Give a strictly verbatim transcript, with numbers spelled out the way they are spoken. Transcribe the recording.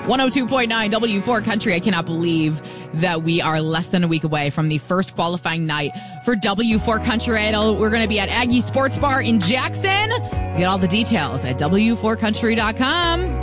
one oh two point nine W four Country. I cannot believe that we are less than a week away from the first qualifying night for W four Country Idol. We're going to be at Aggie Sports Bar in Jackson. Get all the details at W four country dot com.